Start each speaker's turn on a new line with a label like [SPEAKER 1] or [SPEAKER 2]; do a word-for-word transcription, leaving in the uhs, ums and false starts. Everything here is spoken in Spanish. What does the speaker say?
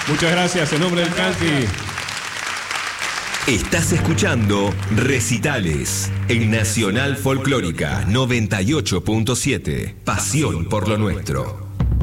[SPEAKER 1] Muchas gracias, en nombre del Canti.
[SPEAKER 2] Estás escuchando Recitales en Nacional Folclórica noventa y ocho punto siete. Pasión por lo nuestro.